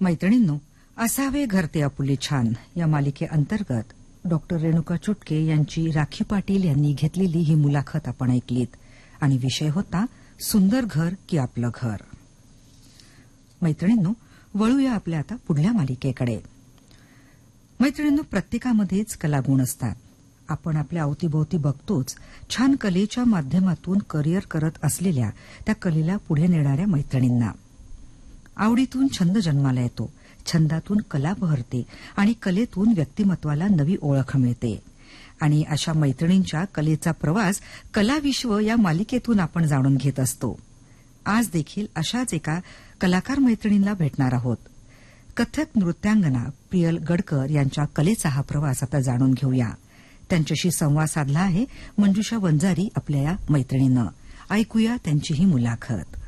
मैत्रिणींनो, असावे घरते आपुले छान या मालिकेअंतर्गत डॉक्टर रेणुका चुटके यांची राखी पाटील यांनी घेतलेली ही मुलाखत आपण ऐकलीत आणि विषय होता सुंदर घर की आपलं घर. मैत्रिणींनो, वळूया आपल्या आता पुढल्या मालिकेकडे. मैत्रिणींनो, प्रत्येकामध्येच कलागुण असतात. आपण आपल्या अवतीभोवती बघतोच छान कलेच्या माध्यमातून करिअर करत असलेल्या त्या कलेला पुढे नेणाऱ्या मैत्रिणींना. आवडीतून छंद जन्माला येतो, छंदातून कला बहरते आणि कलेतून व्यक्तिमत्वाला नवी ओळख मिळते. आणि अशा मैत्रिणींच्या कलेचा प्रवास कलाविश्व या मालिकेतून आपण जाणून घेत असतो. आज देखील अशाच एका कलाकार मैत्रिणींना भेटणार आहोत. कथक नृत्यांगना प्रियल गडकर यांच्या कलेचा हा प्रवास आता जाणून घेऊया. त्यांच्याशी संवाद साधला आहे मंजुषा वंजारी आपल्या या मैत्रिणीनं. ऐकूया त्यांची ही मुलाखत.